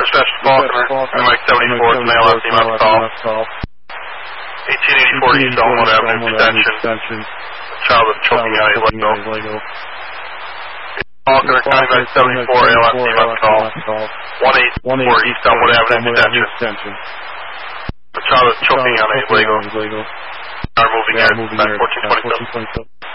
Dispatch Faulkner, Mike 74, it's an ALS email call. 1884 East Elmwood Avenue Extension. Child is choking out a Lego. Faulkner, County Mike 74, ALS email call. 1884 East Elmwood Avenue Extension. The child is choking on a Lego. Are moving air, 1427.